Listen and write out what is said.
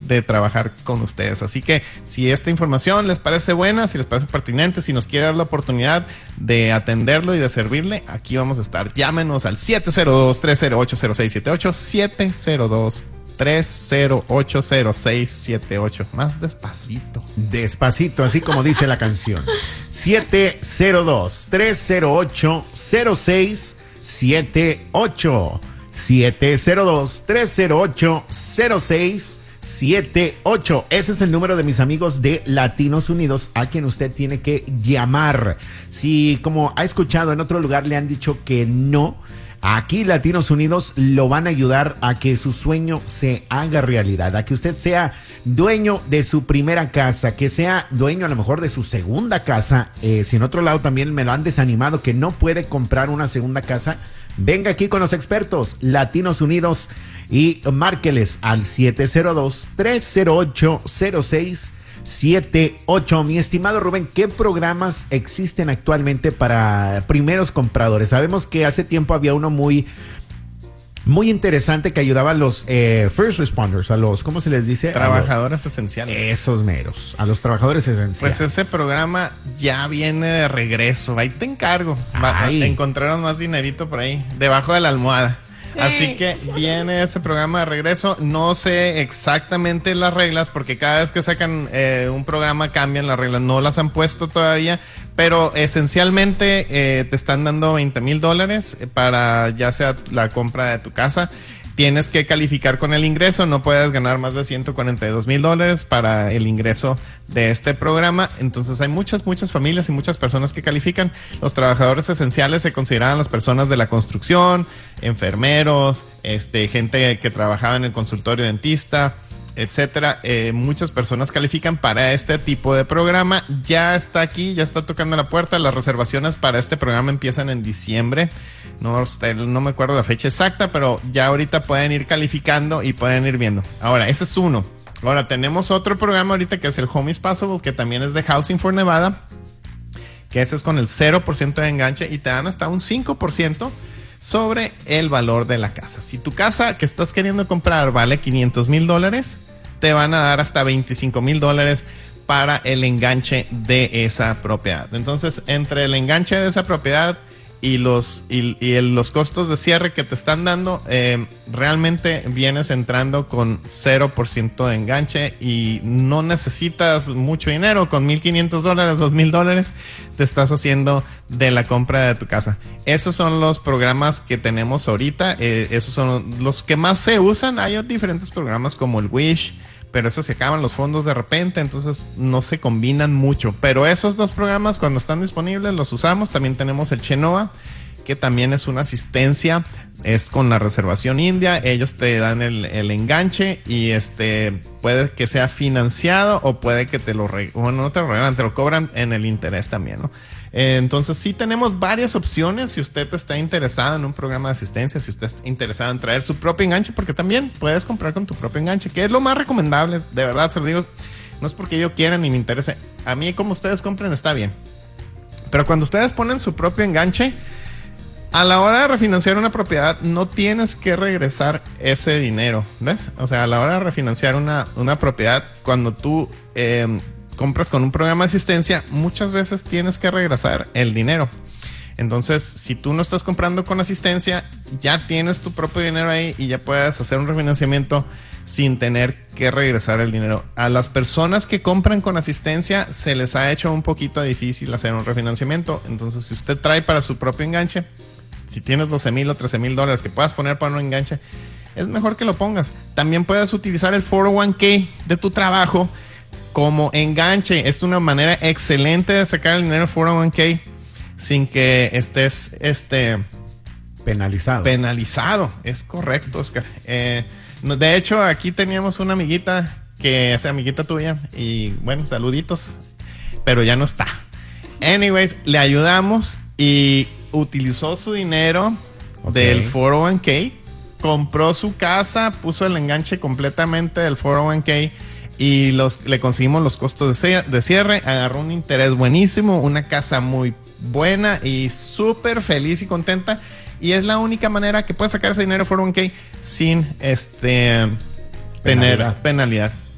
de trabajar con ustedes. Así que si esta información les parece buena, si les parece pertinente, si nos quiere dar la oportunidad de atenderlo y de servirle, aquí vamos a estar. Llámenos al 702-308-0678, 702-308-0678. Más despacito. Despacito, así como dice la canción. 702-308-0678. 702-308-0678. Ese es el número de mis amigos de Latinos Unidos a quien usted tiene que llamar. Si, como ha escuchado en otro lugar, le han dicho que no, aquí Latinos Unidos lo van a ayudar a que su sueño se haga realidad, a que usted sea dueño de su primera casa, que sea dueño a lo mejor de su segunda casa. Si en otro lado también me lo han desanimado, que no puede comprar una segunda casa, venga aquí con los expertos Latinos Unidos y márqueles al 702-308-0678. Mi estimado Rubén, ¿qué programas existen actualmente para primeros compradores? Sabemos que hace tiempo había uno muy interesante que ayudaba a los first responders, a los, ¿cómo se les dice? Trabajadores esenciales. Esos meros, a los trabajadores esenciales. Pues ese programa ya viene de regreso. Ahí te encargo. Encontraron más dinerito por ahí, debajo de la almohada. Sí. Así que viene ese programa de regreso. No sé exactamente las reglas, porque cada vez que sacan un programa cambian las reglas. No las han puesto todavía, pero esencialmente te están dando $20,000 para ya sea la compra de tu casa. Tienes que calificar con el ingreso, no puedes ganar más de $142,000 para el ingreso de este programa. Entonces hay muchas familias y muchas personas que califican. Los trabajadores esenciales se consideran las personas de la construcción, enfermeros, gente que trabajaba en el consultorio dentista, etcétera. Muchas personas califican para este tipo de programa. Ya está aquí, ya está tocando la puerta. Las reservaciones para este programa empiezan en diciembre. No me acuerdo la fecha exacta, pero ya ahorita pueden ir calificando y pueden ir viendo. Ahora, ese es uno. Ahora tenemos otro programa ahorita que es el Home is Possible, que también es de Housing for Nevada, que ese es con el 0% de enganche y te dan hasta un 5% sobre el valor de la casa. Si tu casa que estás queriendo comprar vale $500,000, te van a dar hasta $25,000 para el enganche de esa propiedad. Entonces, entre el enganche de esa propiedad y los costos de cierre que te están dando, realmente vienes entrando con 0% de enganche y no necesitas mucho dinero. Con $1,500, $2,000 te estás haciendo de la compra de tu casa. Esos son los programas que tenemos ahorita. Esos son los que más se usan. Hay diferentes programas como el Wish, pero esos se acaban los fondos de repente, entonces no se combinan mucho. Pero esos dos programas, cuando están disponibles, los usamos. También tenemos el Chenoa, que también es una asistencia, es con la reservación india. Ellos te dan el enganche y puede que sea financiado o puede que te lo no te lo regalan, te lo cobran en el interés también, ¿no? Entonces sí tenemos varias opciones. Si usted está interesado en un programa de asistencia, si usted está interesado en traer su propio enganche, porque también puedes comprar con tu propio enganche, que es lo más recomendable, de verdad se lo digo. No es porque yo quiera ni me interese, a mí como ustedes compren está bien, pero cuando ustedes ponen su propio enganche, a la hora de refinanciar una propiedad no tienes que regresar ese dinero, ¿ves? O sea, a la hora de refinanciar una propiedad, cuando tú compras con un programa de asistencia, muchas veces tienes que regresar el dinero. Entonces, si tú no estás comprando con asistencia, ya tienes tu propio dinero ahí y ya puedes hacer un refinanciamiento sin tener que regresar el dinero. A las personas que compran con asistencia se les ha hecho un poquito difícil hacer un refinanciamiento. Entonces, si usted trae para su propio enganche, si tienes $12,000 o $13,000 que puedas poner para un enganche, es mejor que lo pongas. También puedes utilizar el 401k de tu trabajo como enganche. Es una manera excelente de sacar el dinero 401k sin que estés penalizado. Es correcto, Oscar. De hecho, aquí teníamos una amiguita que es amiguita tuya y bueno, saluditos, pero ya no está. Anyways, le ayudamos y utilizó su dinero del 401k, compró su casa, puso el enganche completamente del 401k y le conseguimos los costos de cierre, agarró un interés buenísimo, una casa muy buena y súper feliz y contenta, y es la única manera que puede sacar ese dinero 401k sin tener penalidad.